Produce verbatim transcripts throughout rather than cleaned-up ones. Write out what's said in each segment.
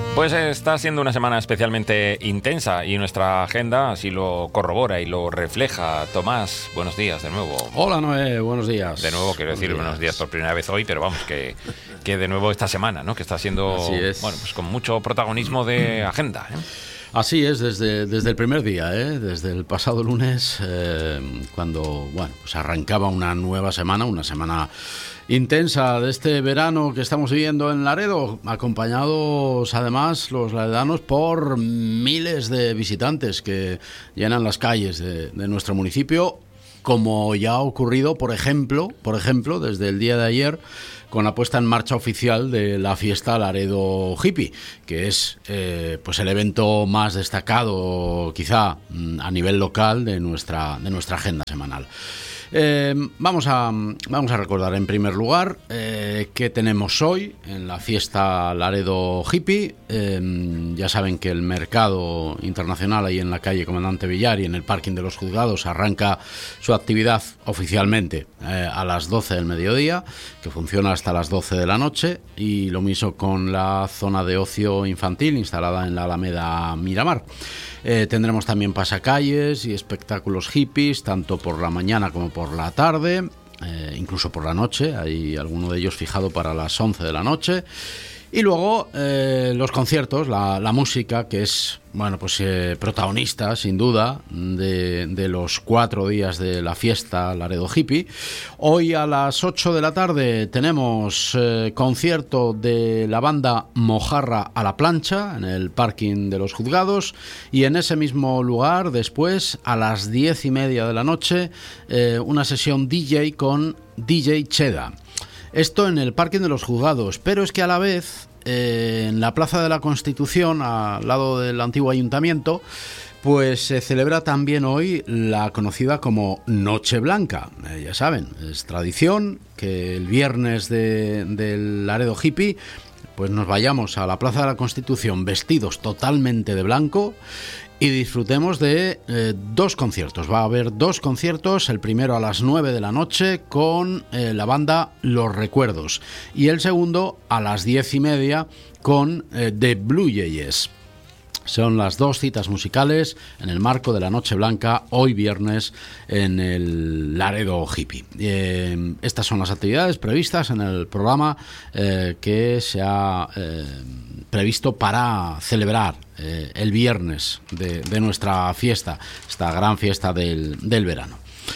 Pues está siendo una semana especialmente intensa y nuestra agenda así lo corrobora y lo refleja. Tomás, buenos días de nuevo. Hola Noé, buenos días. De nuevo, quiero decir buenos días por primera vez hoy, pero vamos, que, que de nuevo esta semana, ¿no? Que está siendo, bueno, pues con mucho protagonismo de agenda, ¿eh? Así es, desde, desde el primer día, ¿eh? Desde el pasado lunes, eh, cuando bueno, pues arrancaba una nueva semana, una semana intensa de este verano que estamos viviendo en Laredo, acompañados además los laredanos por miles de visitantes que llenan las calles de, de nuestro municipio, como ya ha ocurrido, por ejemplo, por ejemplo, desde el día de ayer, con la puesta en marcha oficial de la fiesta Laredo Hippie, que es eh, pues el evento más destacado quizá a nivel local de nuestra, de nuestra agenda semanal. Eh, vamos, a, vamos a recordar en primer lugar eh, qué tenemos hoy en la fiesta Laredo Hippie. Eh, ya saben que el mercado internacional ahí en la calle Comandante Villar y en el parking de los juzgados arranca su actividad oficialmente eh, a las doce del mediodía, que funciona hasta las doce de la noche, y lo mismo con la zona de ocio infantil instalada en la Alameda Miramar. Eh, tendremos también pasacalles y espectáculos hippies, tanto por la mañana como por la tarde, eh, incluso por la noche. Hay alguno de ellos fijado para las once de la noche. Y luego eh, los conciertos, la, la música, que es bueno pues eh, protagonista, sin duda, de, de los cuatro días de la fiesta Laredo Hippie. Hoy a las ocho de la tarde tenemos eh, concierto de la banda Mojarra a la Plancha en el parking de los juzgados, y en ese mismo lugar después a las diez y media de la noche eh, una sesión D J con D J Cheda. Esto en el parking de los juzgados, pero es que a la vez eh, en la Plaza de la Constitución, al lado del antiguo ayuntamiento, pues se celebra también hoy la conocida como Noche Blanca. Eh, ya saben, es tradición que el viernes de, del Laredo Hippie pues nos vayamos a la Plaza de la Constitución vestidos totalmente de blanco y disfrutemos de eh, dos conciertos. Va a haber dos conciertos, el primero a las nueve de la noche con eh, la banda Los Recuerdos, y el segundo a las diez y media con eh, The Blue Jays. Son las dos citas musicales en el marco de la Noche Blanca, hoy viernes, en el Laredo Hippie. Eh, estas son las actividades previstas en el programa eh, que se ha eh, previsto para celebrar eh, el viernes de, de nuestra fiesta, esta gran fiesta del, del verano.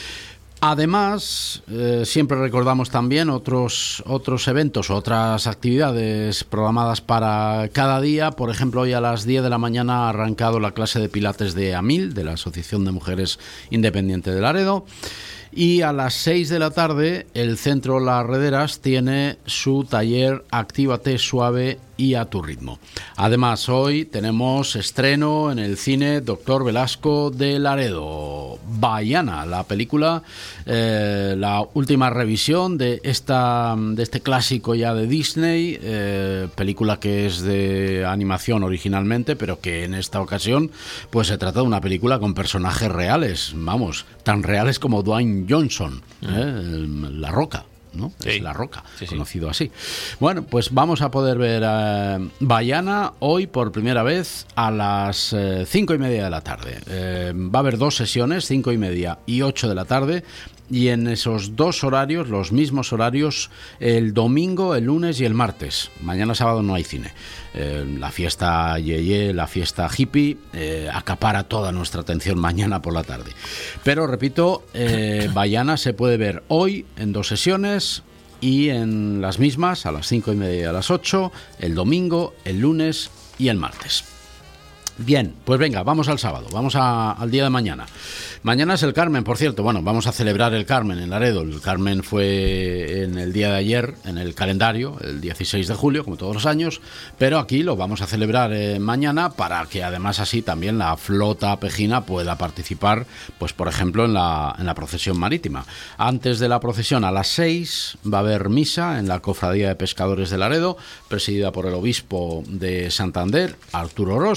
Además, eh, siempre recordamos también otros, otros eventos, otras actividades programadas para cada día. Por ejemplo, hoy a las diez de la mañana ha arrancado la clase de pilates de AMIL, de la Asociación de Mujeres Independiente de Laredo. Y a las seis de la tarde el Centro Las Rederas tiene su taller Actívate Suave y a tu ritmo. Además, hoy tenemos estreno en el cine Doctor Velasco de Laredo. Baiana, la película, eh, la última revisión de, esta, de este clásico ya de Disney, eh, película que es de animación originalmente, pero que en esta ocasión pues se trata de una película con personajes reales, vamos, tan reales como Dwayne Johnson, eh, La Roca, ¿no? Sí. Es La Roca, sí, conocido sí. así. Bueno, pues vamos a poder ver eh, Baiana hoy por primera vez a las eh, cinco y media de la tarde. Eh, va a haber dos sesiones, cinco y media y ocho de la tarde. Y en esos dos horarios, los mismos horarios, el domingo, el lunes y el martes. Mañana sábado no hay cine. Eh, la fiesta Yeye, la fiesta hippie, eh, acapara toda nuestra atención mañana por la tarde. Pero repito, eh, Baiana se puede ver hoy en dos sesiones y en las mismas, a las cinco y media y a las ocho, el domingo, el lunes y el martes. Bien, pues venga, vamos al sábado, vamos a, al día de mañana. Mañana es el Carmen, por cierto. Bueno, vamos a celebrar el Carmen en Laredo. El Carmen fue en el día de ayer, en el calendario, el dieciséis de julio, como todos los años, pero aquí lo vamos a celebrar eh, mañana, para que además así también la flota apejina pueda participar, pues por ejemplo, en la, en la procesión marítima. Antes de la procesión, a las seis, va a haber misa en la Cofradía de Pescadores de Laredo, presidida por el obispo de Santander, Arturo Ros.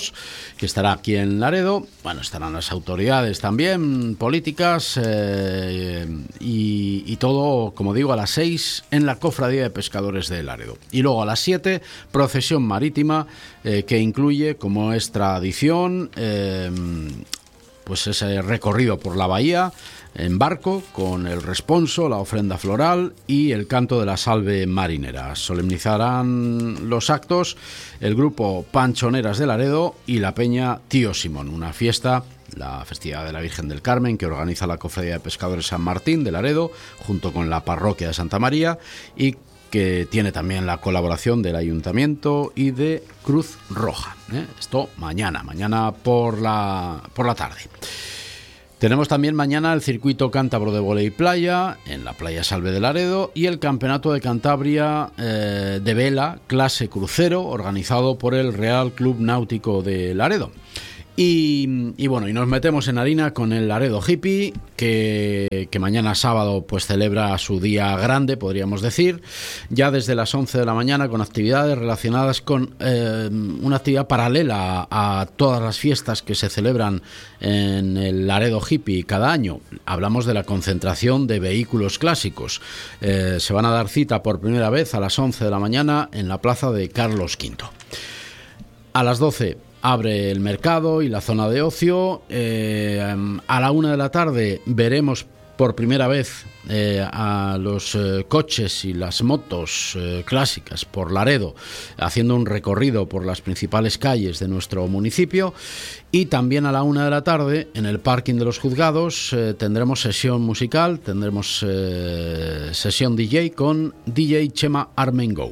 que estará aquí en Laredo. Bueno, estarán las autoridades también, políticas, eh, y, y todo, como digo, a las seis en la Cofradía de Pescadores de Laredo. Y luego a las siete, procesión marítima, eh, que incluye, como es tradición, eh, pues ese recorrido por la bahía en barco, con el responso, la ofrenda floral y el canto de la salve marinera. Solemnizarán los actos el grupo Panchoneras de Laredo y la Peña Tío Simón, una fiesta, la festividad de la Virgen del Carmen, que organiza la Cofradía de Pescadores San Martín de Laredo, junto con la parroquia de Santa María, y que tiene también la colaboración del Ayuntamiento y de Cruz Roja. ¿eh? Esto mañana, mañana por la, por la tarde. Tenemos también mañana el circuito cántabro de vóley playa en la playa Salve de Laredo y el campeonato de Cantabria eh, de vela clase crucero, organizado por el Real Club Náutico de Laredo. Y, y bueno, y nos metemos en harina con el Laredo Hippie, que, que mañana sábado pues celebra su día grande, podríamos decir, ya desde las once de la mañana, con actividades relacionadas con eh, una actividad paralela a, a todas las fiestas que se celebran en el Laredo Hippie cada año. Hablamos de la concentración de vehículos clásicos. Eh, se van a dar cita por primera vez a las once de la mañana en la plaza de Carlos quinto. A las doce abre el mercado y la zona de ocio. Eh, a la una de la tarde veremos por primera vez eh, a los eh, coches y las motos eh, clásicas por Laredo, haciendo un recorrido por las principales calles de nuestro municipio. Y también a la una de la tarde, en el parking de los juzgados, eh, tendremos sesión musical, tendremos eh, sesión D J con D J Chema Armengo.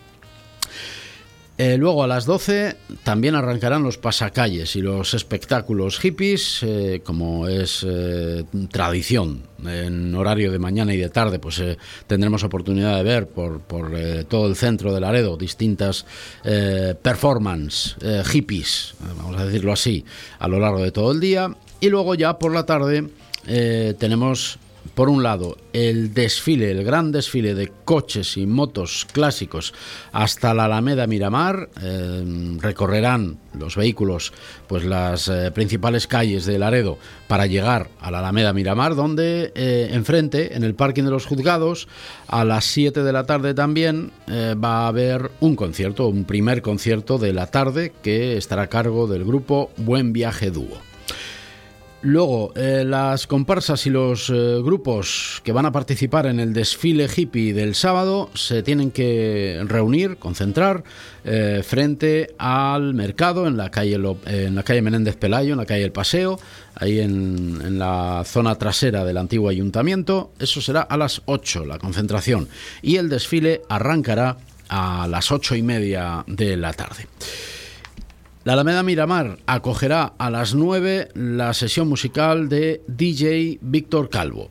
Eh, luego a las doce también arrancarán los pasacalles y los espectáculos hippies, eh, como es eh, tradición. En horario de mañana y de tarde pues eh, tendremos oportunidad de ver por, por eh, todo el centro de Laredo distintas eh, performances eh, hippies, vamos a decirlo así, a lo largo de todo el día. Y luego ya por la tarde eh, tenemos, por un lado, el desfile, el gran desfile de coches y motos clásicos hasta la Alameda Miramar. Eh, recorrerán los vehículos pues las eh, principales calles de Laredo para llegar a la Alameda Miramar, donde eh, enfrente, en el parking de los juzgados, a las siete de la tarde también eh, va a haber un concierto, un primer concierto de la tarde, que estará a cargo del grupo Buen Viaje Dúo. Luego, eh, las comparsas y los eh, grupos que van a participar en el desfile hippie del sábado se tienen que reunir, concentrar, eh, frente al mercado en la calle Lo, eh, en la calle Menéndez Pelayo, en la calle El Paseo, ahí en, en la zona trasera del antiguo ayuntamiento. Eso será a las ocho, la concentración. Y el desfile arrancará a las ocho y media de la tarde. La Alameda Miramar acogerá a las nueve la sesión musical de D J Víctor Calvo.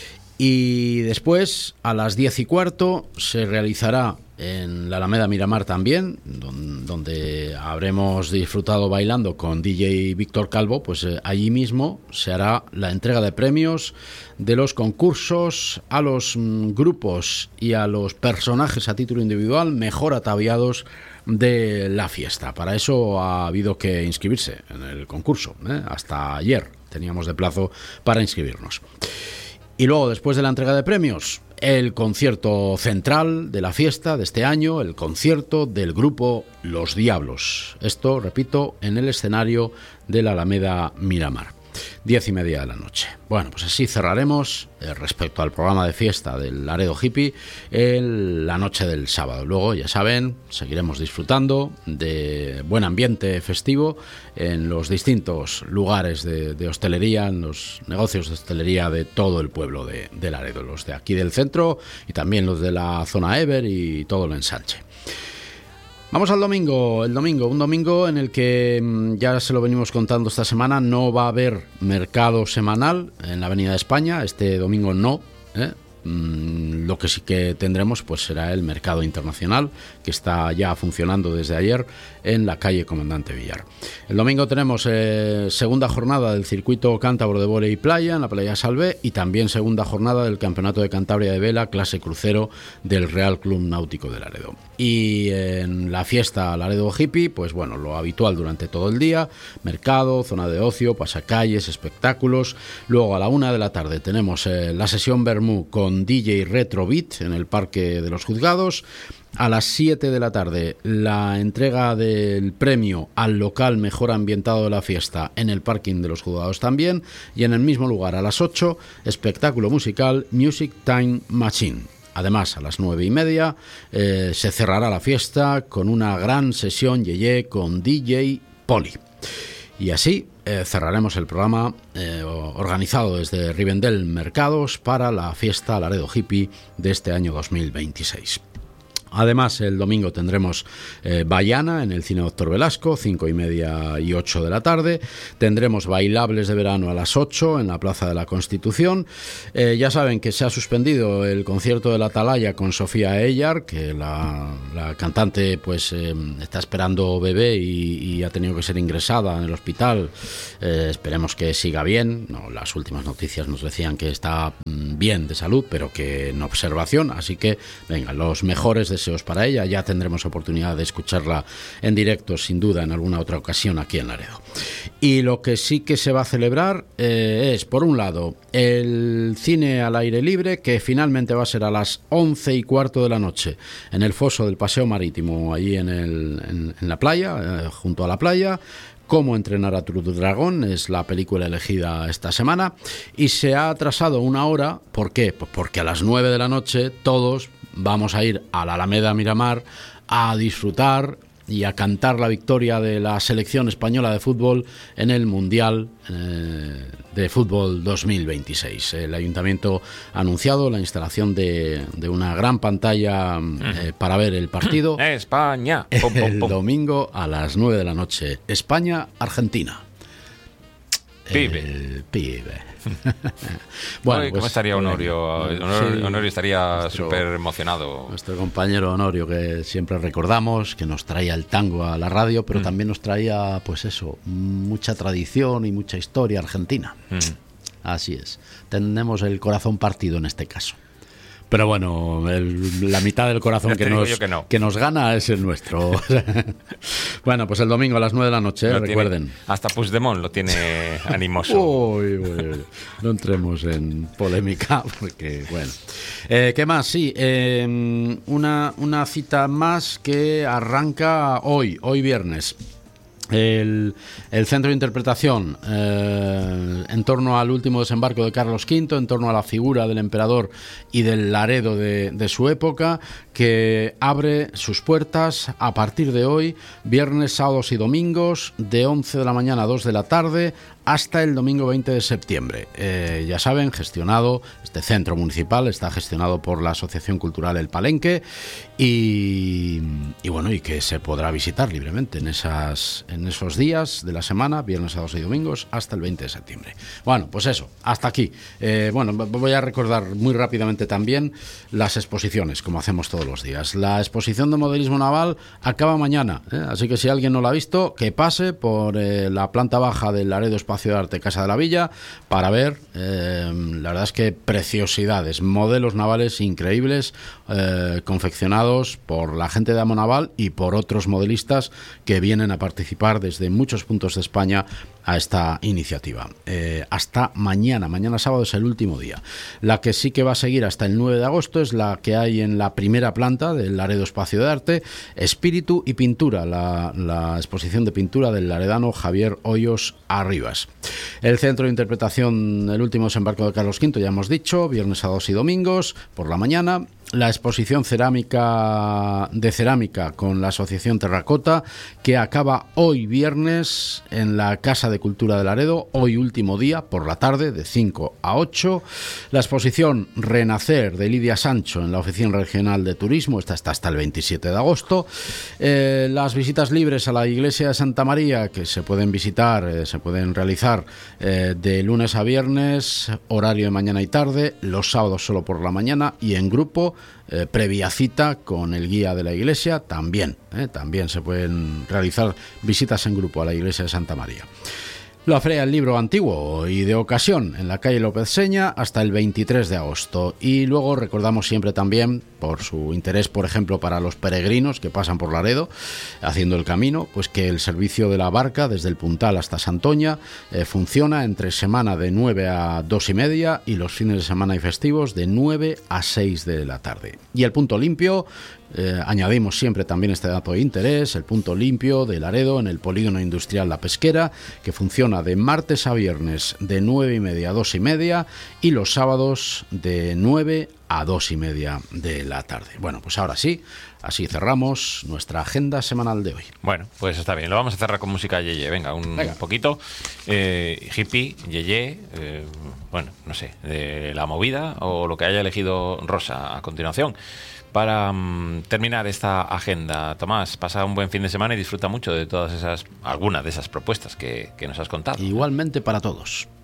Y después, a las diez y cuarto, se realizará en la Alameda Miramar también, donde habremos disfrutado bailando con D J Víctor Calvo, pues eh, allí mismo se hará la entrega de premios de los concursos a los mm, grupos y a los personajes a título individual mejor ataviados de la fiesta. Para eso ha habido que inscribirse en el concurso, ¿eh? Hasta ayer teníamos de plazo para inscribirnos. Y luego, después de la entrega de premios, el concierto central de la fiesta de este año, el concierto del grupo Los Diablos. Esto, repito, en el escenario de la Alameda Miramar. Diez y media de la noche. Bueno, pues así cerraremos eh, respecto al programa de fiesta del Laredo Hippie el, la noche del sábado. Luego, ya saben, seguiremos disfrutando de buen ambiente festivo en los distintos lugares de, de hostelería, en los negocios de hostelería de todo el pueblo de, de Laredo, los de aquí del centro y también los de la zona Ever y todo el ensanche. Vamos al domingo, el domingo, un domingo en el que ya se lo venimos contando esta semana, no va a haber mercado semanal en la Avenida de España, este domingo no, ¿eh? Mm, lo que sí que tendremos pues será el mercado internacional, que está ya funcionando desde ayer en la calle Comandante Villar. El domingo tenemos eh, segunda jornada del circuito cántabro de vóley playa en la playa Salvé, y también segunda jornada del campeonato de Cantabria de vela clase crucero del Real Club Náutico de Laredo. Y en la fiesta Laredo Hippie, pues bueno, lo habitual durante todo el día: mercado, zona de ocio, pasacalles, espectáculos. Luego a la una de la tarde tenemos eh, la sesión Bermú con D J Retro Beat en el Parque de los Juzgados. A las siete de la tarde la entrega del premio al local mejor ambientado de la fiesta en el parking de los Juzgados también. Y en el mismo lugar a las ocho, espectáculo musical Music Time Machine. Además, a las nueve y media eh, se cerrará la fiesta con una gran sesión yeye con D J Poli. Y así eh, cerraremos el programa eh, organizado desde Rivendell Mercados para la fiesta Laredo Hippie de este año dos mil veintiséis. Además, el domingo tendremos eh, Baiana en el Cine Doctor Velasco, cinco y media y ocho de la tarde. Tendremos bailables de verano a las ocho en la Plaza de la Constitución. Eh, ya saben que se ha suspendido el concierto de la Atalaya con Sofía Eyar, que la, la cantante pues eh, está esperando bebé y, y ha tenido que ser ingresada en el hospital. Eh, esperemos que siga bien. No, las últimas noticias nos decían que está bien de salud, pero que en observación. Así que, venga, los mejores deseos para ella. Ya tendremos oportunidad de escucharla en directo, sin duda, en alguna otra ocasión aquí en Laredo. Y lo que sí que se va a celebrar eh, es, por un lado, el cine al aire libre, que finalmente va a ser a las once y cuarto de la noche en el foso del Paseo Marítimo, allí en, el, en, en la playa, eh, junto a la playa. Cómo entrenar a tu dragón es la película elegida esta semana, y se ha atrasado una hora. ¿Por qué? Pues porque a las nueve de la noche todos vamos a ir a la Alameda Miramar a disfrutar y a cantar la victoria de la selección española de fútbol en el Mundial eh, de Fútbol dos mil veintiséis. El Ayuntamiento ha anunciado la instalación de, de una gran pantalla eh, para ver el partido. España. Pum, pum, pum. El domingo a las nueve de la noche. España-Argentina. Pibe. El pibe. Bueno, ¿cómo pues, estaría Honorio? Honorio, sí, Honorio estaría súper emocionado. Nuestro compañero Honorio, que siempre recordamos, que nos traía el tango a la radio, pero mm. también nos traía, pues eso, mucha tradición y mucha historia argentina. Mm. Así es. Tenemos el corazón partido en este caso. Pero bueno, el, la mitad del corazón que nos, que, no. que nos gana es el nuestro. Bueno, pues el domingo a las nueve de la noche, eh, recuerden. Tiene, hasta Puigdemont lo tiene animoso. Uy, uy, uy. No entremos en polémica, porque, bueno. Eh, ¿Qué más? Sí, eh, una, una cita más que arranca hoy, hoy viernes. El, el centro de interpretación eh, en torno al último desembarco de Carlos quinto, en torno a la figura del emperador y del Laredo de, de su época, que abre sus puertas a partir de hoy, viernes, sábados y domingos, de once de la mañana a dos de la tarde, hasta el domingo veinte de septiembre. Eh, ya saben, gestionado, este centro municipal está gestionado por la Asociación Cultural El Palenque, y, y bueno, y que se podrá visitar libremente en esas en esos días de la semana, viernes, sábados y domingos, hasta el veinte de septiembre. Bueno, pues eso, hasta aquí. Eh, bueno, voy a recordar muy rápidamente también las exposiciones, como hacemos todos los días. La exposición de modelismo naval acaba mañana, ¿eh? Así que si alguien no la ha visto, que pase por eh, la planta baja del Laredo Espacio de Arte Casa de la Villa para ver, eh, la verdad es que preciosidades, modelos navales increíbles, eh, confeccionados por la gente de Amonaval y por otros modelistas que vienen a participar desde muchos puntos de España a esta iniciativa. Eh, hasta mañana, mañana sábado es el último día. La que sí que va a seguir hasta el nueve de agosto es la que hay en la primera planta del Laredo Espacio de Arte, Espíritu y Pintura, la, la exposición de pintura del laredano Javier Hoyos Arribas. El centro de interpretación, el último desembarco de Carlos quinto, ya hemos dicho, viernes, sábados y domingos por la mañana. La exposición cerámica de cerámica con la Asociación Terracota, que acaba hoy viernes en la Casa de Cultura de Laredo, hoy último día, por la tarde, de cinco a ocho. La exposición Renacer de Lidia Sancho en la Oficina Regional de Turismo, esta está hasta el veintisiete de agosto. Eh, las visitas libres a la Iglesia de Santa María, que se pueden visitar, eh, se pueden realizar eh, de lunes a viernes, horario de mañana y tarde, los sábados solo por la mañana y en grupo. Eh, previa cita con el guía de la iglesia también, eh, también se pueden realizar visitas en grupo a la iglesia de Santa María. La Feria del Libro Antiguo y de ocasión en la calle López Seña hasta el veintitrés de agosto. Y luego recordamos siempre también, por su interés, por ejemplo, para los peregrinos que pasan por Laredo haciendo el camino, pues que el servicio de la barca desde el Puntal hasta Santoña eh, funciona entre semana de nueve a dos y media y los fines de semana y festivos de nueve a seis de la tarde. Y el punto limpio, Eh, añadimos siempre también este dato de interés, el punto limpio de Laredo en el polígono industrial La Pesquera, que funciona de martes a viernes de nueve y media a dos y media y los sábados de nueve a dos y media de la tarde. Bueno, pues ahora sí, así cerramos nuestra agenda semanal de hoy. Bueno, pues está bien, lo vamos a cerrar con música yeye, venga, un venga. poquito, eh, hippie, yeye, eh, bueno, no sé, de la movida o lo que haya elegido Rosa a continuación. Para um, terminar esta agenda, Tomás, pasa un buen fin de semana y disfruta mucho de todas esas, algunas de esas propuestas que, que nos has contado. Igualmente para todos.